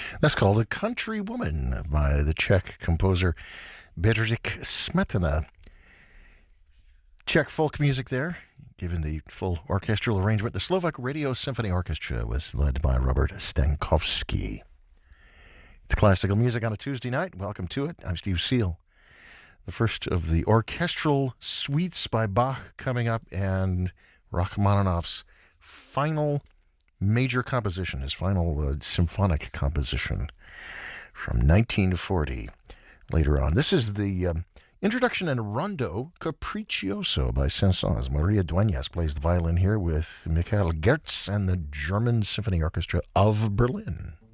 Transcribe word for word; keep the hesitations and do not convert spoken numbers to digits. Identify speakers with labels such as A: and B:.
A: That's called A Country Woman by the Czech composer Bedřich Smetana. Czech folk music there, given the full orchestral arrangement. The Slovak Radio Symphony Orchestra was led by Robert Stankovsky. It's classical music on a Tuesday night. Welcome to it. I'm Steve Seal. The first of the orchestral suites by Bach coming up, and Rachmaninoff's final major composition, his final uh, symphonic composition from nineteen forty later on. This is the um, introduction and rondo Capriccioso by Saint-Saëns. Maria Dueñas plays the violin here with Michael Gertz and the German Symphony Orchestra of Berlin.